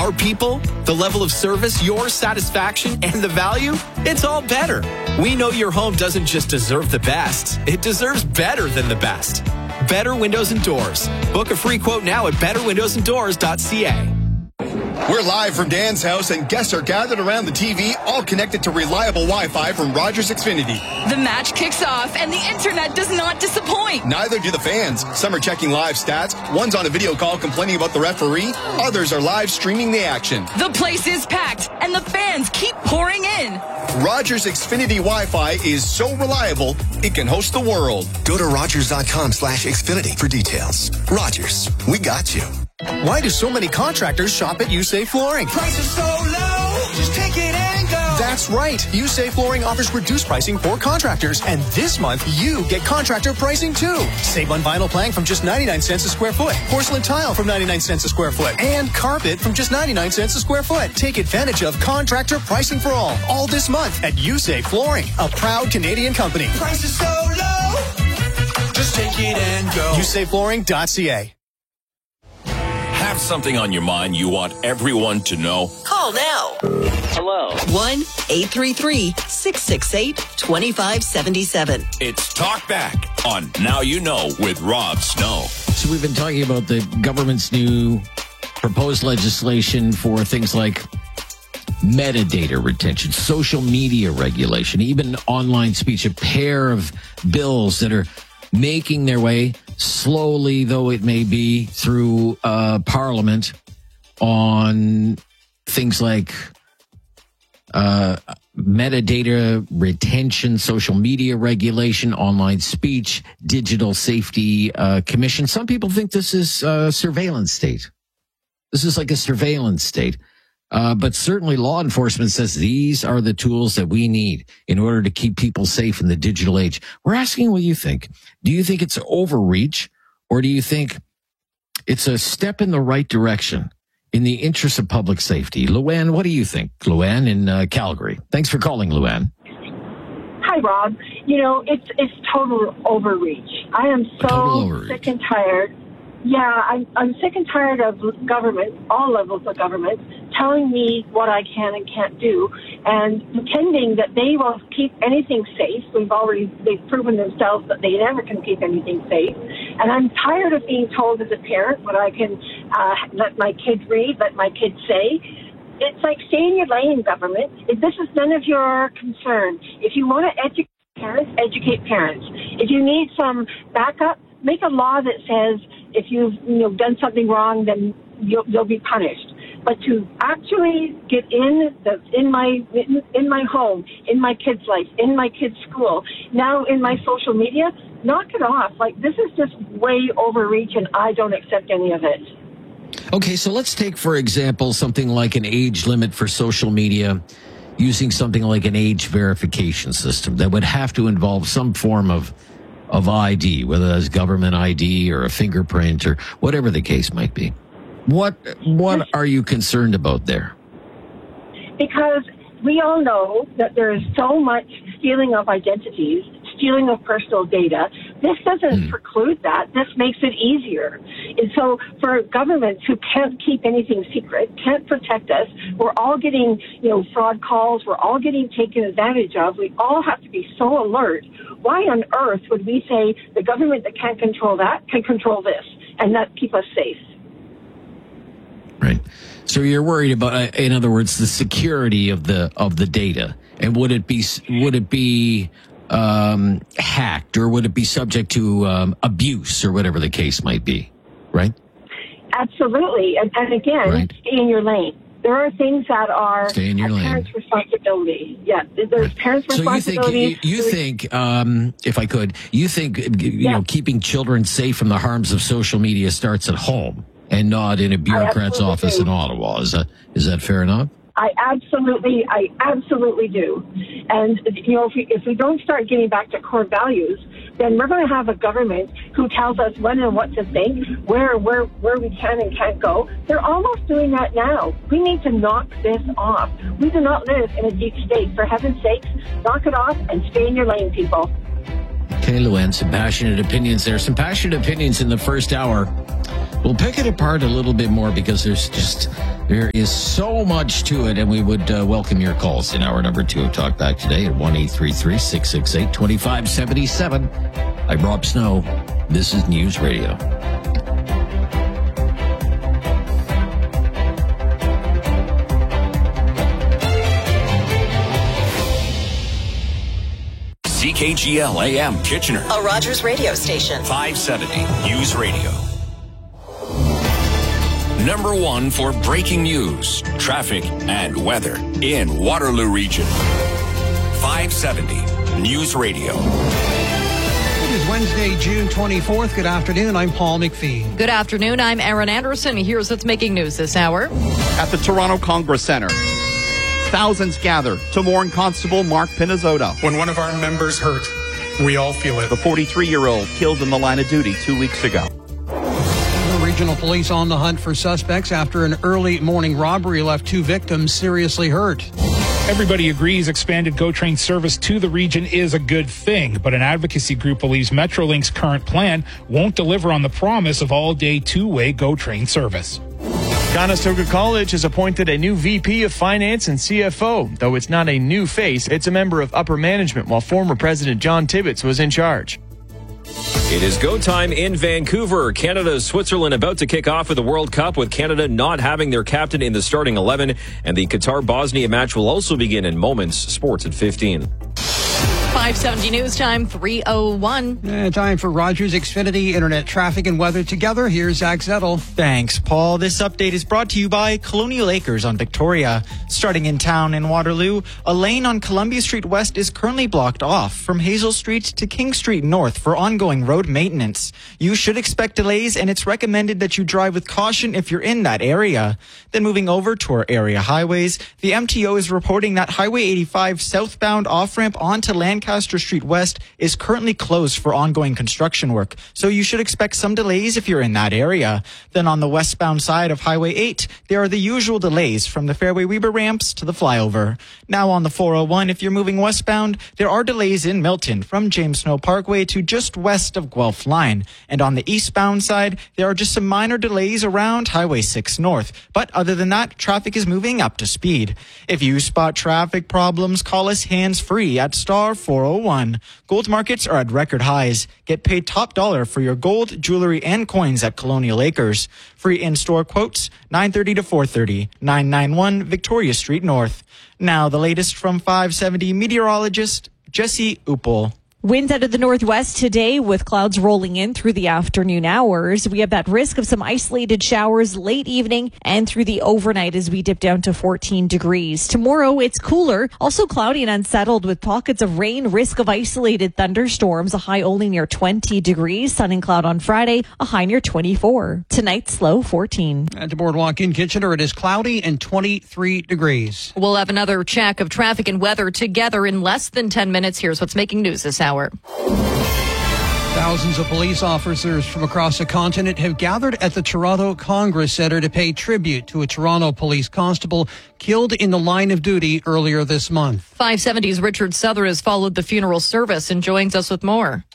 Our people, the level of service, your satisfaction, and the value, it's all better. We know your home doesn't just deserve the best, it deserves better than the best. Better Windows and Doors. Book a free quote now at betterwindowsanddoors.ca. We're live from Dan's house, and guests are gathered around the TV, all connected to reliable Wi-Fi from Rogers Xfinity. The match kicks off, and the internet does not disappoint. Neither do the fans. Some are checking live stats. One's on a video call complaining about the referee. Others are live streaming the action. The place is packed, and the fans keep pouring in. Rogers Xfinity Wi-Fi is so reliable, it can host the world. Go to Rogers.com/Xfinity for details. Rogers, we got you. Why do so many contractors shop at USA Flooring? Prices so low, just take it and go. That's right. USA Flooring offers reduced pricing for contractors. And this month, you get contractor pricing too. Save on vinyl plank from just 99 cents a square foot. Porcelain tile from 99 cents a square foot. And carpet from just 99 cents a square foot. Take advantage of contractor pricing for all this month at USA Flooring, a proud Canadian company. Prices so low, just take it and go. USAFlooring.ca. Have something on your mind you want everyone to know? Call now. Hello. 1-833-668-2577. It's Talk Back on Now You Know with Rob Snow. So we've been talking about the government's new proposed legislation for things like metadata retention, social media regulation, even online speech, a pair of bills that are making their way slowly, though it may be, through Parliament on things like metadata retention, social media regulation, online speech, digital safety commission. Some people think this is a surveillance state. This is like a surveillance state. But certainly law enforcement says these are the tools that we need in order to keep people safe in the digital age. We're asking what you think. Do you think it's overreach, or do you think it's a step in the right direction in the interest of public safety? Luann, what do you think? Luann in Calgary. Thanks for calling, Luann. Hi, Rob. You know, it's total overreach. I am so sick and tired. Yeah, I'm sick and tired of government, all levels of government, telling me what I can and can't do, and pretending that they will keep anything safe. They've proven themselves that they never can keep anything safe. And I'm tired of being told as a parent what I can let my kids read, let my kids say. It's like, stay in your lane, government. This is none of your concern. If you want to educate parents. If you need some backup, make a law that says if you've done something wrong, then you'll be punished. But to actually get in my home, in my kids' life, in my kids' school, now in my social media, knock it off. Like, this is just way overreach, and I don't accept any of it. Okay, so let's take, for example, something like an age limit for social media, using something like an age verification system that would have to involve some form of ID, whether that's government ID or a fingerprint or whatever the case might be. What are you concerned about there? Because we all know that there is so much stealing of identities, stealing of personal data. This doesn't preclude that. This makes it easier. And so for governments who can't keep anything secret, can't protect us, we're all getting, fraud calls. We're all getting taken advantage of. We all have to be so alert. Why on earth would we say the government that can't control that can control this and not keep us safe? Right. So you're worried about, in other words, the security of the data, and would it be hacked, or would it be subject to abuse, or whatever the case might be? Right. Absolutely, and again, stay in your lane. There are things that are parents' responsibility. Yeah, there's parents' responsibility. So you think, if I could, you think keeping children safe from the harms of social media starts at home and not in a bureaucrat's office in Ottawa. Is that fair enough? I absolutely do. And if we don't start getting back to core values, then we're going to have a government who tells us when and what to think, where we can and can't go. They're almost doing that now. We need to knock this off. We do not live in a deep state. For heaven's sakes, knock it off and stay in your lane, people. Okay, Luann, some passionate opinions there. Some passionate opinions in the first hour. We'll pick it apart a little bit more because there is so much to it, and we would welcome your calls in hour number 2 of Talk Back today at 1-833-668-2577. I'm Rob Snow. This is News Radio. CKGL AM Kitchener, a Rogers radio station. 570 News Radio. Number 1 for breaking news, traffic, and weather in Waterloo Region. 570 News Radio. It is Wednesday, June 24th. Good afternoon. I'm Paul McPhee. Good afternoon. I'm Aaron Anderson. Here's what's making news this hour. At the Toronto Congress Centre, thousands gather to mourn Constable Mark Pinizzotto. When one of our members hurt, we all feel it. The 43-year-old killed in the line of duty 2 weeks ago. Regional police on the hunt for suspects after an early morning robbery left 2 victims seriously hurt. Everybody agrees expanded GO Train service to the region is a good thing, but an advocacy group believes Metrolink's current plan won't deliver on the promise of all-day two-way GO Train service. Conestoga College has appointed a new VP of Finance and CFO. Though it's not a new face, it's a member of upper management while former President John Tibbetts was in charge. It is go time in Vancouver. Canada-Switzerland about to kick off with the World Cup, with Canada not having their captain in the starting 11. And the Qatar-Bosnia match will also begin in moments. Sports at 15. 570 News Time, 3:01. Time for Rogers Xfinity Internet traffic and weather together. Here's Zach Zettel. Thanks, Paul. This update is brought to you by Colonial Acres on Victoria. Starting in town in Waterloo, a lane on Columbia Street West is currently blocked off from Hazel Street to King Street North for ongoing road maintenance. You should expect delays, and it's recommended that you drive with caution if you're in that area. Then moving over to our area highways, the MTO is reporting that Highway 85 southbound off-ramp onto Lancaster Street West is currently closed for ongoing construction work, so you should expect some delays if you're in that area. Then on the westbound side of Highway 8, there are the usual delays from the Fairway Weber ramps to the flyover. Now on the 401, if you're moving westbound, there are delays in Milton from James Snow Parkway to just west of Guelph Line. And on the eastbound side, there are just some minor delays around Highway 6 North. But other than that, traffic is moving up to speed. If you spot traffic problems, call us hands-free at star 401. Gold markets are at record highs. Get paid top dollar for your gold, jewelry, and coins at Colonial Acres. Free in-store quotes, 9:30 to 4:30, 991 Victoria Street North. Now the latest from 570 meteorologist Jesse Uppel. Winds out of the northwest today with clouds rolling in through the afternoon hours. We have that risk of some isolated showers late evening and through the overnight as we dip down to 14 degrees. Tomorrow it's cooler, also cloudy and unsettled with pockets of rain, risk of isolated thunderstorms, a high only near 20 degrees. Sun and cloud on Friday, a high near 24. Tonight's low 14. At the Boardwalk in Kitchener, it is cloudy and 23 degrees. We'll have another check of traffic and weather together in less than 10 minutes. Here's what's making news this hour. Thousands of police officers from across the continent have gathered at the Toronto Congress Centre to pay tribute to a Toronto police constable killed in the line of duty earlier this month. 570's Richard Souther has followed the funeral service and joins us with more.